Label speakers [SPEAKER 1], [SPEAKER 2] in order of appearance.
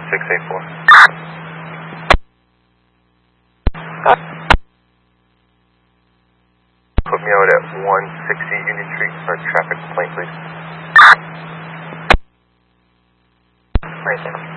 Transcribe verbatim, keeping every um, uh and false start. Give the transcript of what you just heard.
[SPEAKER 1] six eight four. Put me out at one sixty Union Street for a traffic complaint, please.
[SPEAKER 2] Right there.